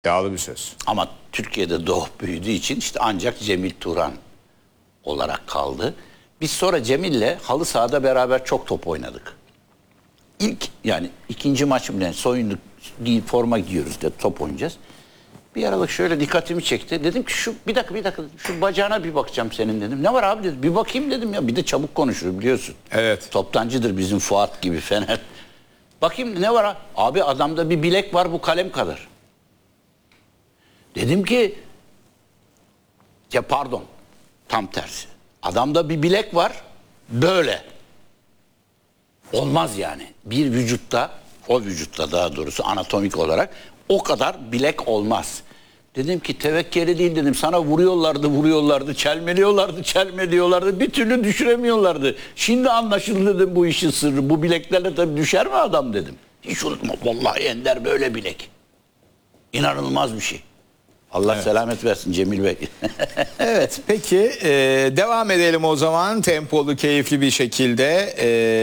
Yağlı bir söz. Ama Türkiye'de doğup büyüdüğü için işte ancak Cemil Turan olarak kaldı. Biz sonra Cemil'le halı sahada beraber çok top oynadık. Yani ikinci maç bile soyunduk, forma giyiyoruz de top oynayacağız. Bir aralık şöyle dikkatimi çekti. Dedim ki bir dakika şu bacağına bir bakacağım senin dedim. Ne var abi dedi. Bir bakayım dedim ya. Bir de çabuk konuşur biliyorsun. Evet. Toptancıdır bizim Fuat gibi Fener. Bakayım ne var abi? Abi adamda bir bilek var bu kalem kadar. Dedim ki ya pardon tam tersi. Adamda bir bilek var böyle. Olmaz yani. Bir vücutta, o vücutta daha doğrusu anatomik olarak o kadar bilek olmaz. Dedim ki tevekkeli değil dedim. Sana vuruyorlardı, çelmeliyorlardı. Bir türlü düşüremiyorlardı. Şimdi anlaşıldı dedim bu işin sırrı. Bu bileklerle tabii düşer mi adam dedim. Hiç unutma. Vallahi Ender böyle bilek. İnanılmaz bir şey. Allah selamet versin Cemil Bey. Evet peki devam edelim o zaman tempolu keyifli bir şekilde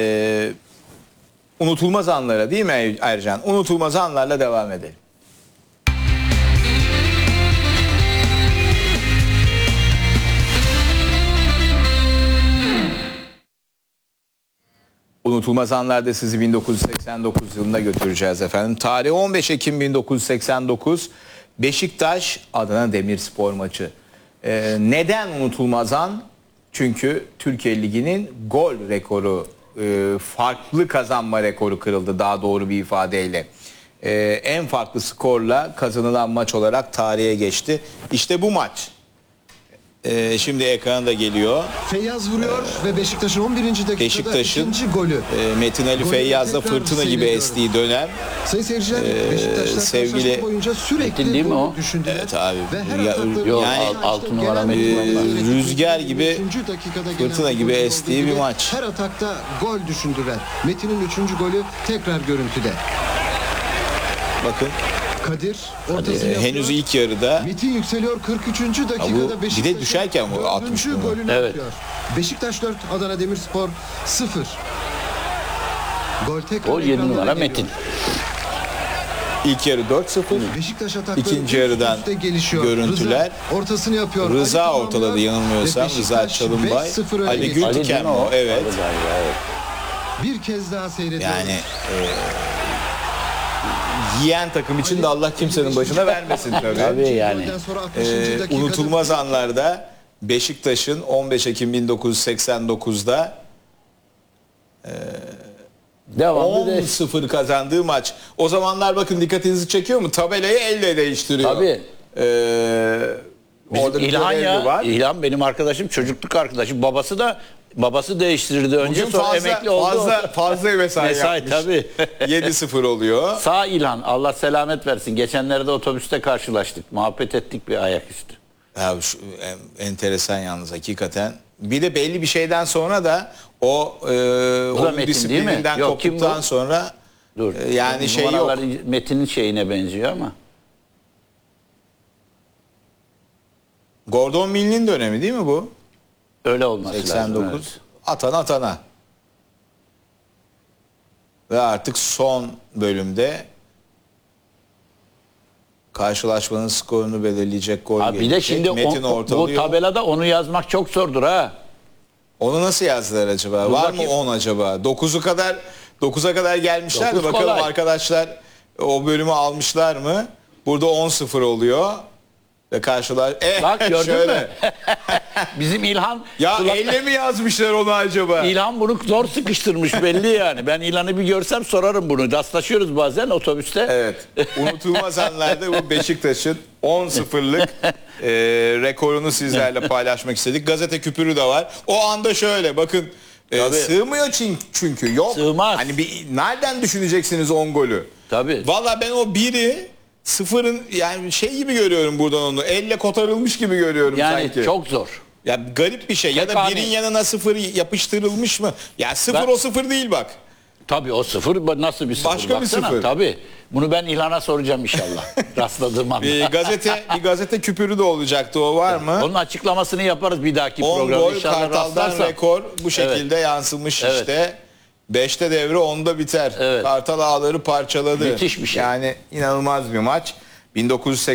unutulmaz anlara değil mi Ercan? Unutulmaz anlarla devam edelim. Unutulmaz anlarda sizi 1989 yılına götüreceğiz efendim. Tarih 15 Ekim 1989 Beşiktaş Adana Demirspor maçı. Neden unutulmaz an? Çünkü Türkiye Ligi'nin gol rekoru, farklı kazanma rekoru kırıldı daha doğru bir ifadeyle. En farklı skorla kazanılan maç olarak tarihe geçti. İşte bu maç. Şimdi ekrana da geliyor. Feyyaz vuruyor ve Beşiktaş'ın 11. dakikada Beşiktaş'ın ikinci golü. Metin Ali Feyyaz'da fırtına gibi estiği dönem. Sayın seyirciler, Beşiktaş'ta sevgili boyunca sürekli değil mi o? düşündüler. Evet abi. Yok, Yani altı numara Metin rüzgar gibi fırtına gibi estiği bir maç. Her atakta gol düşündüler. Metin'in 3. golü tekrar görüntüde. Bakın. Kadir ortasını henüz ilk yarıda. Metin yükseliyor 43. dakikada bir de düşerken bu 60 golünü evet. atıyor. Beşiktaş 4, Adana Demirspor 0. Gol tekrar. O 7 numara Metin. İlk yarı 4-0. Beşiktaş atakları İkinci yarıdan görüntüler. Rıza ortasını yapıyor. Rıza ortaladı yanılmıyorsam. Rıza Çalınbay. Ali Gültiken o. Evet. Bir kez daha seyrediyoruz. Yani yiyen takım için de Allah kimsenin başına vermesin tabii. Tabii yani. Unutulmaz anlarda Beşiktaş'ın 15 Ekim 1989'da 10-0 kazandığı maç. O zamanlar bakın dikkatinizi çekiyor mu? Tabelayı elle değiştiriyor. Tabii. Orada İlhan ya. var. İlhan benim arkadaşım, çocukluk arkadaşım. Babası değiştirirdi önce. Bugün sonra emekli oldu. Fazla mesai yapmış. Tabii. 7-0 oluyor. Sağ İlhan. Allah selamet versin. Geçenlerde otobüste karşılaştık. Muhabbet ettik bir ayaküstü. Ya şu, enteresan yalnız hakikaten. Bir de belli bir şeyden sonra da onun disiplininden koptuktan sonra yani şey yok. Metin'in şeyine benziyor ama. Gordon Mill'in dönemi değil mi bu? Öyle olması 89. lazım. Evet. Atana. Ve artık son bölümde karşılaşmanın skorunu belirleyecek gol gelecek. Bir de şimdi bu tabelada onu yazmak çok zordur ha. Onu nasıl yazdılar acaba? Var mı 10 acaba? 9'a kadar gelmişler de bakalım kolay. Arkadaşlar o bölümü almışlar mı? Burada 10-0 oluyor. Ve bak gördün mü? Bizim İlhan... Ya elle mi yazmışlar onu acaba? İlhan bunu zor sıkıştırmış belli yani. Ben İlhan'ı bir görsem sorarım bunu. Rastlaşıyoruz bazen otobüste. Evet. Unutulmaz anlarda bu Beşiktaş'ın 10-0'lık rekorunu sizlerle paylaşmak istedik. Gazete küpürü de var. O anda şöyle bakın. Sığmıyor çünkü. Yok. Sığmaz. Hani nereden düşüneceksiniz 10 golü? Tabii. Valla ben o biri... Sıfırın yani şey gibi görüyorum buradan onu. Elle kotarılmış gibi görüyorum yani sanki. Yani çok zor. Ya garip bir şey. Ya da birin yanına 0 yapıştırılmış mı? Ya 0 o 0 değil bak. Tabii o 0 nasıl bir 0? Başka baksana. Bir 0. Tabii. Bunu ben İlhan'a soracağım inşallah. Rastladığım anda. Bir gazete küpürü de olacaktı, o var mı? Onun açıklamasını yaparız bir dahaki programda. 10 gol Kartal'dan rekor bu şekilde yansımış işte. 5'te devre 10'da biter. Evet. Kartal ağları parçaladı. Müthiş bir şey. Yani inanılmaz bir maç. 1980